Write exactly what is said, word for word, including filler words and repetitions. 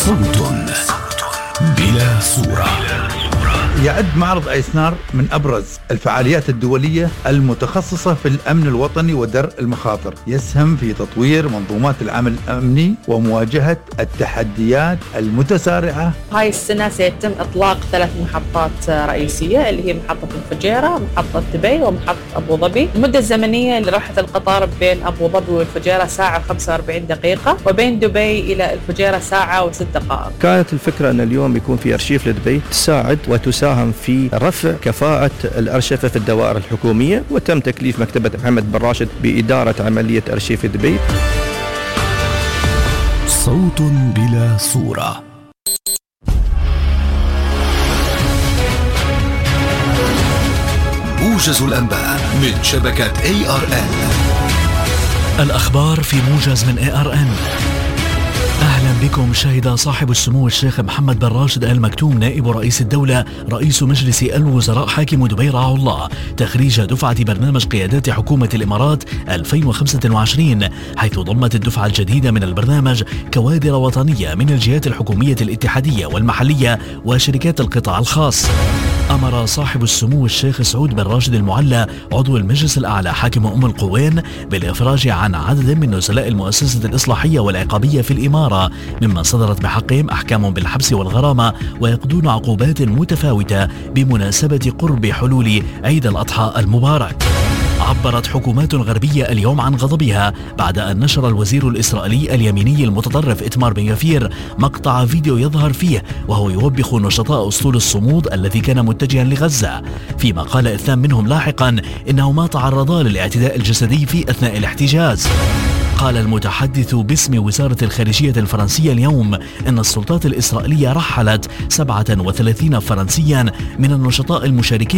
صوت بلا صورة. يعد معرض أيسنار من أبرز الفعاليات الدولية المتخصصة في الأمن الوطني ودرء المخاطر، يسهم في تطوير منظومات العمل الأمني ومواجهة التحديات المتسارعة. هاي السنة سيتم إطلاق ثلاث محطات رئيسية اللي هي محطة الفجيرة، محطة دبي، ومحطة أبو ظبي. المدة الزمنية لراحة القطار بين أبو ظبي والفجيرة ساعة وخمسة وأربعين دقيقة، وبين دبي إلى الفجيرة ساعة وست دقائق. كانت الفكرة أن اليوم يكون في أرشيف لدبي تساعد وتساهم في رفع كفاءة الأرشفة في الدوائر الحكومية، وتم تكليف مكتبة محمد بن راشد بإدارة عملية أرشيف دبي. صوت بلا صورة. موجز الأنباء من شبكة إيه آر إن. الأخبار في موجز من إيه آر إن. أهلا بكم. شهد صاحب السمو الشيخ محمد بن راشد آل مكتوم نائب رئيس الدولة رئيس مجلس الوزراء حاكم دبي رعاه الله تخريج دفعة برنامج قيادات حكومة الإمارات ألفين وخمسة وعشرين، حيث ضمت الدفعة الجديدة من البرنامج كوادر وطنية من الجهات الحكومية الاتحادية والمحلية وشركات القطاع الخاص. أمر صاحب السمو الشيخ سعود بن راشد المعلى عضو المجلس الأعلى حاكم أم القوين بالإفراج عن عدد من نزلاء المؤسسة الإصلاحية والعقابية في الإمارة ممن صدرت بحقهم أحكام بالحبس والغرامة ويقضون عقوبات متفاوتة بمناسبة قرب حلول عيد الأضحى المبارك. عبرت حكومات غربية اليوم عن غضبها بعد أن نشر الوزير الإسرائيلي اليميني المتطرف إتمار بن غفير مقطع فيديو يظهر فيه وهو يوبخ نشطاء أسطول الصمود الذي كان متجها لغزة، فيما قال اثنان منهم لاحقا إنه ما تعرضا للاعتداء الجسدي في أثناء الاحتجاز. قال المتحدث باسم وزارة الخارجية الفرنسية اليوم إن السلطات الإسرائيلية رحلت سبعة وثلاثين فرنسيا من النشطاء المشاركين